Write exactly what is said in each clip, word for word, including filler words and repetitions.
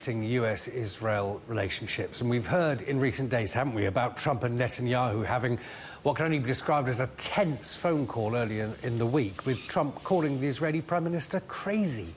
U S Israel relationships. And we've heard in recent days, haven't we, about Trump and Netanyahu having what can only be described as a tense phone call earlier in the week, with Trump calling the Israeli Prime Minister crazy.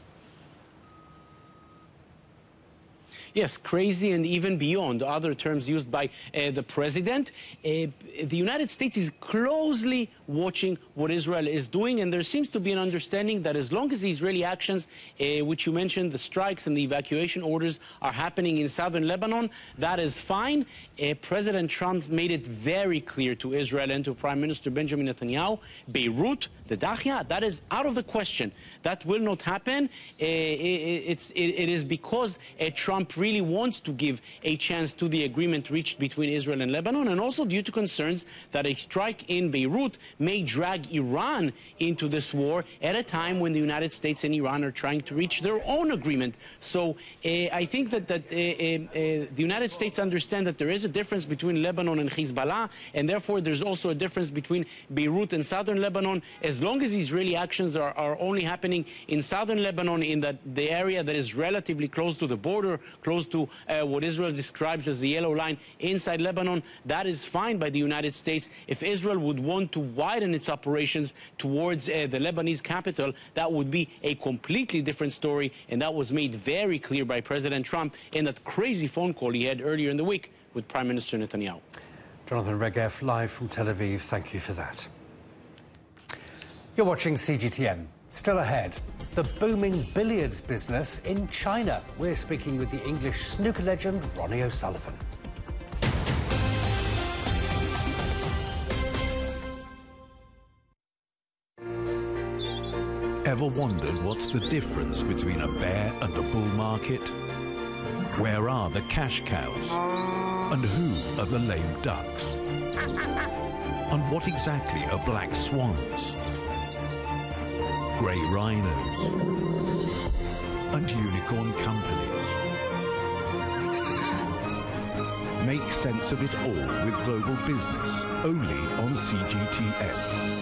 Yes, crazy and even beyond, other terms used by uh, the president. Uh, the United States is closely watching what Israel is doing, and there seems to be an understanding that as long as the Israeli actions, uh, which you mentioned, the strikes and the evacuation orders are happening in southern Lebanon, that is fine. Uh, President Trump made it very clear to Israel and to Prime Minister Benjamin Netanyahu, Beirut, the Dahia, that is out of the question. That will not happen. Uh, it, it's, it, it is because uh, Trump really wants to give a chance to the agreement reached between Israel and Lebanon, and also due to concerns that a strike in Beirut may drag Iran into this war at a time when the United States and Iran are trying to reach their own agreement. So uh, I think that, that uh, uh, uh, the United States understand that there is a difference between Lebanon and Hezbollah, and therefore there's also a difference between Beirut and southern Lebanon. As long as Israeli actions are, are only happening in southern Lebanon, in that the area that is relatively close to the border, close to uh, what Israel describes as the yellow line inside Lebanon, that is fine by the United States. If Israel would want to widen its operations towards uh, the Lebanese capital, that would be a completely different story, and that was made very clear by President Trump in that crazy phone call he had earlier in the week with Prime Minister Netanyahu. Jonathan Regev, live from Tel Aviv. Thank you for that. You're watching C G T N. Still ahead, the booming billiards business in China. We're speaking with the English snooker legend Ronnie O'Sullivan. Ever wondered what's the difference between a bear and a bull market? Where are the cash cows? And who are the lame ducks? And what exactly are black swans? Grey rhinos and unicorn companies. Make sense of it all with Global Business, only on C G T N.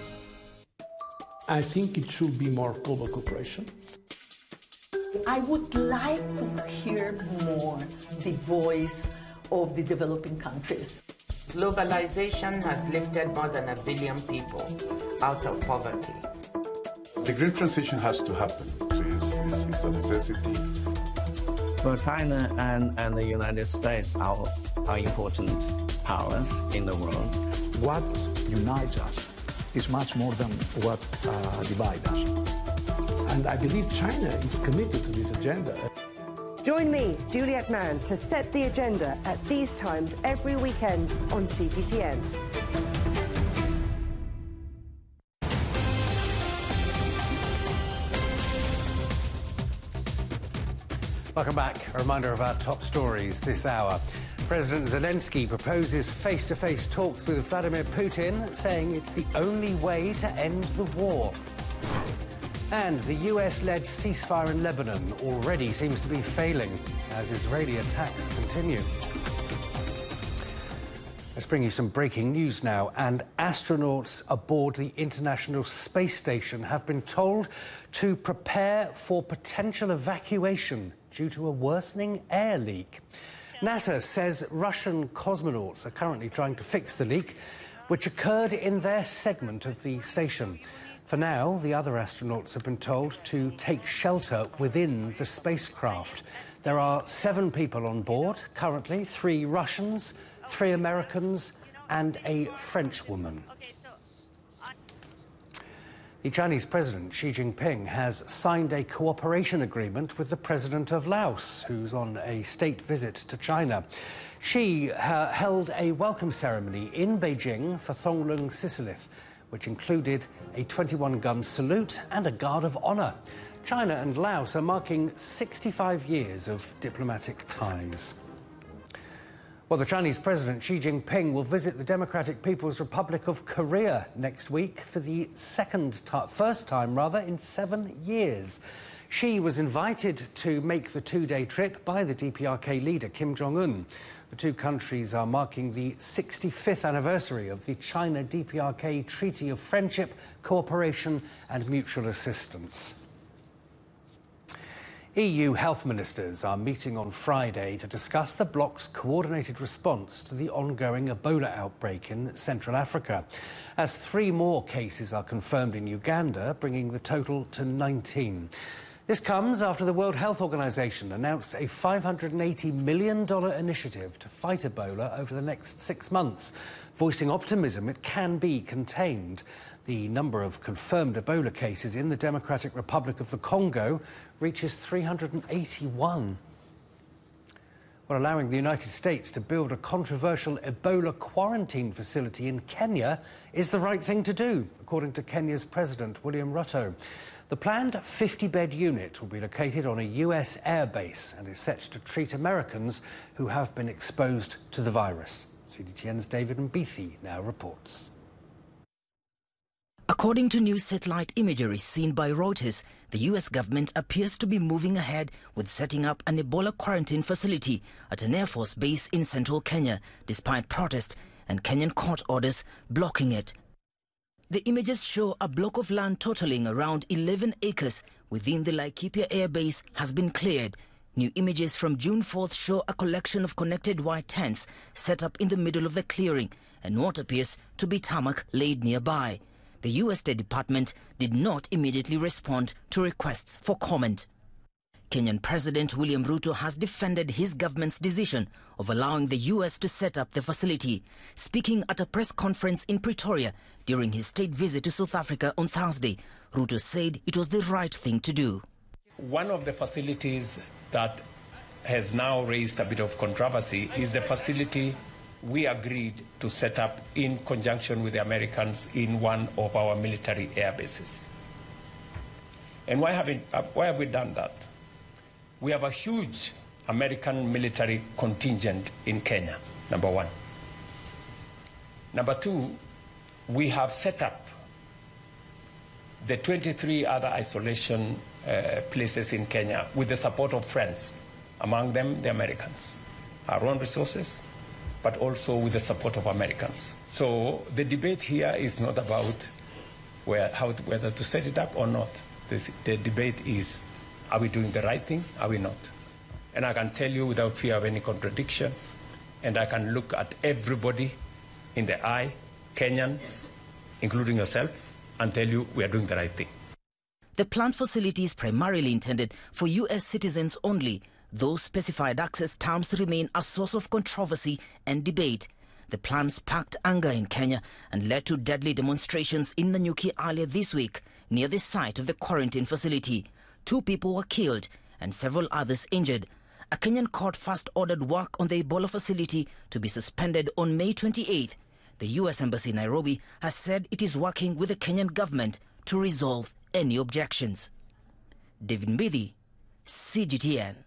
I think it should be more global cooperation. I would like to hear more the voice of the developing countries. Globalization has lifted more than a billion people out of poverty. The green transition has to happen. It's, it's, it's a necessity. Well, China and, and the United States are, are important powers in the world. What unites us is much more than what uh, divides us. And I believe China is committed to this agenda. Join me, Juliet Mann, to set the agenda at these times every weekend on C G T N. Welcome back. A reminder of our top stories this hour. President Zelensky proposes face-to-face talks with Vladimir Putin, saying it's the only way to end the war. And the U S-led ceasefire in Lebanon already seems to be failing as Israeli attacks continue. Let's bring you some breaking news now. And astronauts aboard the International Space Station have been told to prepare for potential evacuation due to a worsening air leak. NASA says Russian cosmonauts are currently trying to fix the leak, which occurred in their segment of the station. For now, the other astronauts have been told to take shelter within the spacecraft. There are seven people on board currently, three Russians, three Americans, and a French woman. The Chinese President Xi Jinping has signed a cooperation agreement with the President of Laos, who's on a state visit to China. Xi uh, held a welcome ceremony in Beijing for Thonglun Sisilith, which included a twenty-one gun salute and a guard of honor. China and Laos are marking sixty-five years of diplomatic ties. Well, the Chinese President Xi Jinping will visit the Democratic People's Republic of Korea next week for the second time, first time rather, in seven years. Xi was invited to make the two-day trip by the D P R K leader Kim Jong-un. The two countries are marking the sixty-fifth anniversary of the China-D P R K Treaty of Friendship, Cooperation and Mutual Assistance. E U health ministers are meeting on Friday to discuss the bloc's coordinated response to the ongoing Ebola outbreak in Central Africa, as three more cases are confirmed in Uganda, bringing the total to nineteen. This comes after the World Health Organization announced a five hundred eighty million dollars initiative to fight Ebola over the next six months, voicing optimism it can be contained. The number of confirmed Ebola cases in the Democratic Republic of the Congo reaches three hundred eighty-one. Well, allowing the United States to build a controversial Ebola quarantine facility in Kenya is the right thing to do, according to Kenya's President William Ruto. The planned fifty-bed unit will be located on a U S air base and is set to treat Americans who have been exposed to the virus. C D T N's David Mbithi now reports. According to news satellite imagery seen by Reuters, the U S government appears to be moving ahead with setting up an Ebola quarantine facility at an Air Force base in central Kenya, despite protest and Kenyan court orders blocking it. The images show a block of land totaling around eleven acres within the Laikipia Air Base has been cleared. New images from June fourth show a collection of connected white tents set up in the middle of the clearing and what appears to be tarmac laid nearby. The U S State Department did not immediately respond to requests for comment. Kenyan President William Ruto has defended his government's decision of allowing the U S to set up the facility. Speaking at a press conference in Pretoria during his state visit to South Africa on Thursday, Ruto said it was the right thing to do. One of the facilities that has now raised a bit of controversy is the facility we agreed to set up in conjunction with the Americans in one of our military air bases. And why have, it, why have we done that? We have a huge American military contingent in Kenya, number one. Number two, we have set up the twenty-three other isolation uh, places in Kenya with the support of friends, among them the Americans, our own resources, but also with the support of Americans. So the debate here is not about where, how, whether to set it up or not. This, the debate is, are we doing the right thing? Are we not? And I can tell you without fear of any contradiction, and I can look at everybody in the eye, Kenyan, including yourself, and tell you we are doing the right thing. The planned facility is primarily intended for U S citizens only. Those specified access terms remain a source of controversy and debate. The plan sparked anger in Kenya and led to deadly demonstrations in Nanyuki earlier this week, near the site of the quarantine facility. Two people were killed and several others injured. A Kenyan court first ordered work on the Ebola facility to be suspended on May twenty-eighth. The U S Embassy in Nairobi has said it is working with the Kenyan government to resolve any objections. David Mbithi, C G T N.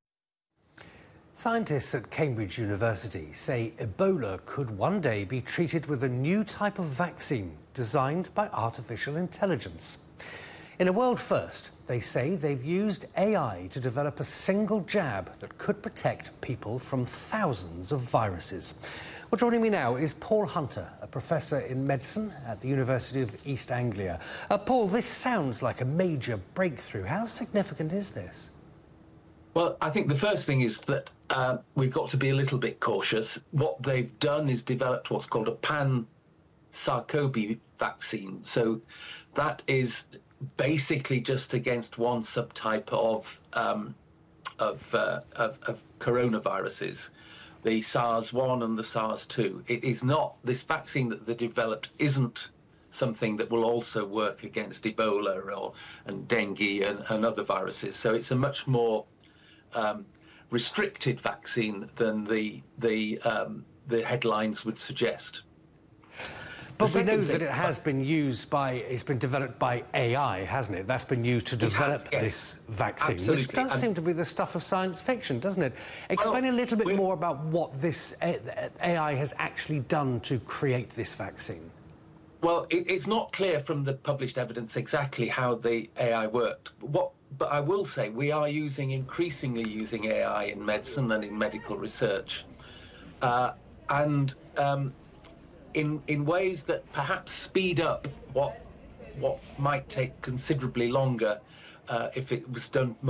Scientists at Cambridge University say Ebola could one day be treated with a new type of vaccine designed by artificial intelligence. In a world first, they say they've used A I to develop a single jab that could protect people from thousands of viruses. Well, joining me now is Paul Hunter, a professor in medicine at the University of East Anglia. Uh, Paul, this sounds like a major breakthrough. How significant is this? Well, I think the first thing is that uh, we've got to be a little bit cautious. What they've done is developed what's called a pan-SARS-CoV vaccine. So that is basically just against one subtype of um, of, uh, of, of coronaviruses, the SARS one and the SARS two. It is not, this vaccine that they developed isn't something that will also work against Ebola or and dengue and, and other viruses. So it's a much more Um, restricted vaccine than the the um, the headlines would suggest. But we know that it has been used by, it's been developed by A I, hasn't it? That's been used to develop has, yes. this vaccine, Absolutely. which does and seem to be the stuff of science fiction, doesn't it? Explain well, a little bit more about what this A I has actually done to create this vaccine. Well, it, it's not clear from the published evidence exactly how the A I worked. What But I will say we are using, increasingly using A I in medicine and in medical research, uh, and um, in in ways that perhaps speed up what what might take considerably longer uh, if it was done more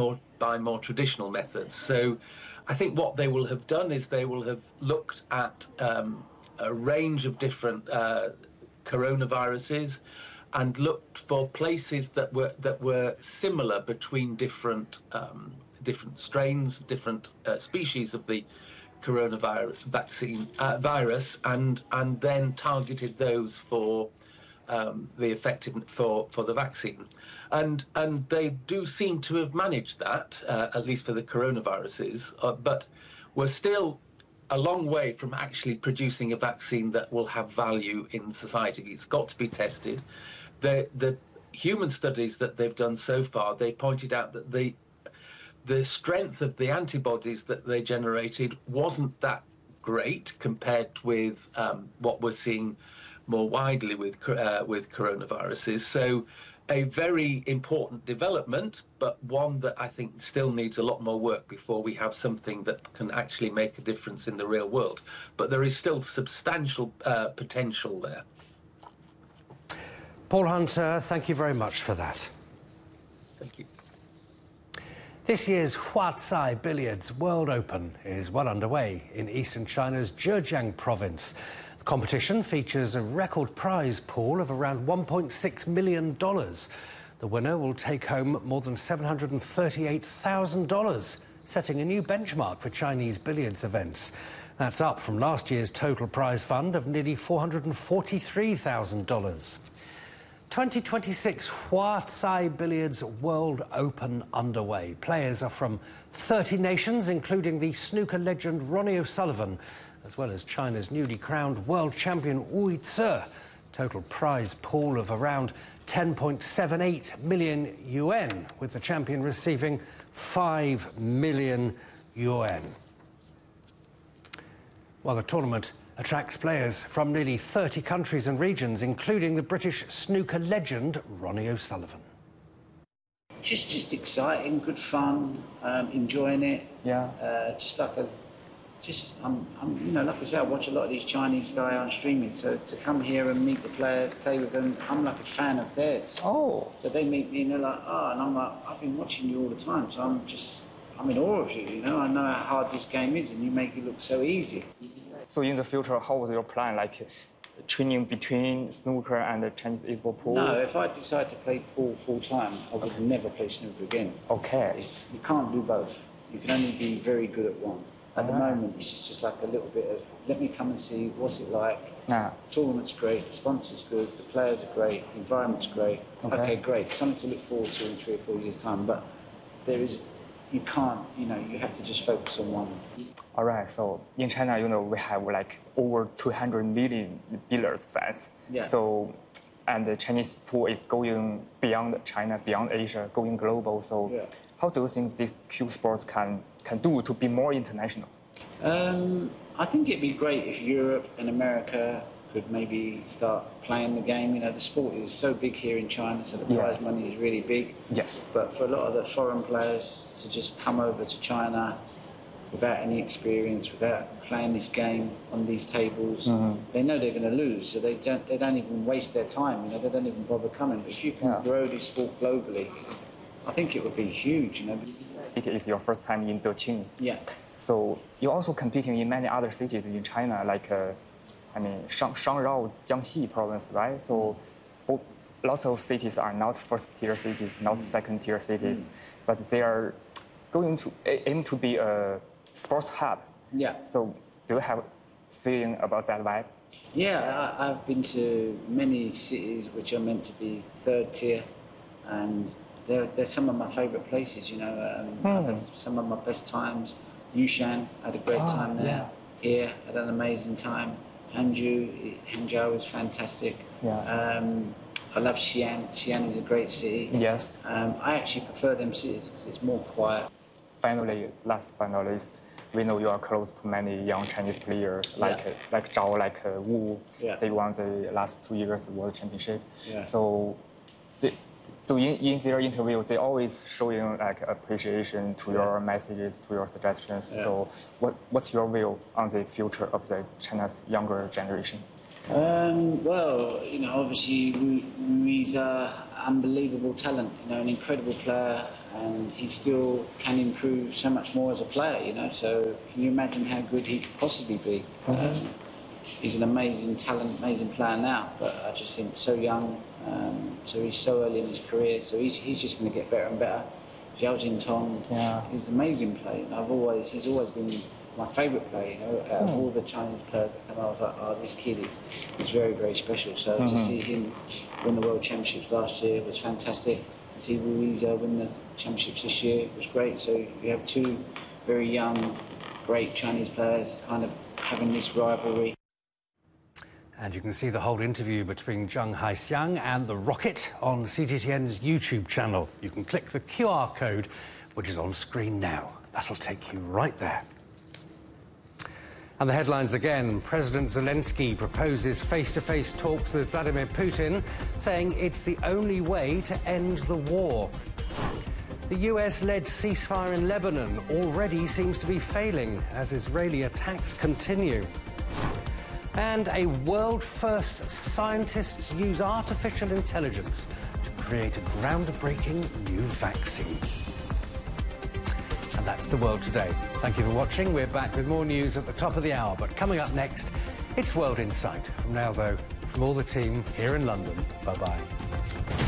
by more traditional methods. So I think what they will have done is they will have looked at um, a range of different uh, coronaviruses and looked for places that were that were similar between different um, different strains, different uh, species of the coronavirus vaccine uh, virus, and and then targeted those for um, the effectiveness for for the vaccine, and and they do seem to have managed that, uh, at least for the coronaviruses, uh, but we're still a long way from actually producing a vaccine that will have value in society. It's got to be tested. The the human studies that they've done so far, they pointed out that the the strength of the antibodies that they generated wasn't that great compared with um, what we're seeing more widely with uh, with coronaviruses. So a very important development, but one that I think still needs a lot more work before we have something that can actually make a difference in the real world. But there is still substantial uh, potential there. Paul Hunter, thank you very much for that. Thank you. This year's Huatai Billiards World Open is well underway in eastern China's Zhejiang province. The competition features a record prize pool of around one point six million dollars. The winner will take home more than seven hundred thirty-eight thousand dollars, setting a new benchmark for Chinese billiards events. That's up from last year's total prize fund of nearly four hundred forty-three thousand dollars. twenty twenty-six Huatai Billiards World Open underway. Players are from thirty nations, including the snooker legend Ronnie O'Sullivan, as well as China's newly crowned world champion Wu Tze. Total prize pool of around ten point seven eight million yuan, with the champion receiving five million yuan. While the tournament attracts players from nearly thirty countries and regions, including the British snooker legend Ronnie O'Sullivan. Just, just exciting, good fun, um, enjoying it. Yeah. Uh, just like a, just I'm, I'm, you know, like I say, I watch a lot of these Chinese guys on streaming. So to come here and meet the players, play with them, I'm like a fan of theirs. Oh. So they meet me and they're like, oh, and I'm like, I've been watching you all the time, so I'm just, I'm in awe of you. You know, I know how hard this game is, and you make it look so easy. So in the future, how was your plan, like training between snooker and the Chinese eight-ball pool? No, if I decide to play pool full-time, I would never play snooker again. Okay. It's, you can't do both. You can only be very good at one. At the Ah. moment, it's just, just like a little bit of, let me come and see what's it like. Ah. Tournament's great, the sponsor's good, the players are great, the environment's great. Okay. Okay, great, something to look forward to in three or four years' time. But there is, you can't, you know, you have to just focus on one. All right, so in China, you know, we have like over two hundred million billiards fans. Yeah. So, and the Chinese pool is going beyond China, beyond Asia, going global. So, Yeah. how do you think this Q Sports can, can do to be more international? Um, I think it'd be great if Europe and America could maybe start playing the game. You know, the sport is so big here in China, so the Yeah. prize money is really big. Yes. But for a lot of the foreign players to just come over to China without any experience, without playing this game on these tables, Mhm. they know they're going to lose, so they don't they don't even waste their time. You know, they don't even bother coming. But if you can Yeah. grow this sport globally, I think it would be huge. You know. It is your first time in Deqing. Yeah. So you're also competing in many other cities in China, like, uh, I mean, Shang, Shangrao, Jiangxi province, right? So both, lots of cities are not first-tier cities, not second-tier cities, Mm. but they are going to a- aim to be a sports hub. Yeah. So do you have feeling about that vibe? Yeah, I, I've been to many cities which are meant to be third tier, and they're, they're some of my favourite places, you know. Um, I've had some of my best times. Yushan, had a great Ah, time there. yeah. Here, had an amazing time. Hangzhou, Hangzhou was fantastic. Yeah. Um, I love Xi'an. Xi'an is a great city. Yes. Um, I actually prefer them cities because it's more quiet. Finally, last but not least, we know you are close to many young Chinese players, like Yeah. uh, like Zhao, like uh, Wu. Yeah. They won the last two years World Championship. Yeah. So, they, so in, in their interview, they always showing like appreciation to Yeah. your messages, to your suggestions. Yeah. So, what what's your view on the future of the China's younger generation? Um, well, you know, obviously Wu- Wu's an unbelievable talent, you know, an incredible player, and he still can improve so much more as a player, you know. So can you imagine how good he could possibly be? Um, he's an amazing talent, amazing player now, but I just think so young, um, so he's so early in his career, so he's, he's just going to get better and better. Xiao Jintong, yeah. he's an amazing player. I've always, he's always been my favourite player, you know. Out of all the Chinese players that come out, I was like, oh, this kid is, is very, very special. So mm-hmm. to see him win the World Championships last year was fantastic. To see Ruiz uh, win the championships this year was great. So you have two very young, great Chinese players kind of having this rivalry. And you can see the whole interview between Zheng Haixiang and the Rocket on C G T N's YouTube channel. You can click the Q R code, which is on screen now. That'll take you right there. And the headlines again. President Zelensky proposes face-to-face talks with Vladimir Putin, saying it's the only way to end the war. The U S-led ceasefire in Lebanon already seems to be failing as Israeli attacks continue. And a world first, scientists use artificial intelligence to create a groundbreaking new vaccine. And that's the world today. Thank you for watching. We're back with more news at the top of the hour. But coming up next, it's World Insight. From now, though, from all the team here in London, bye-bye.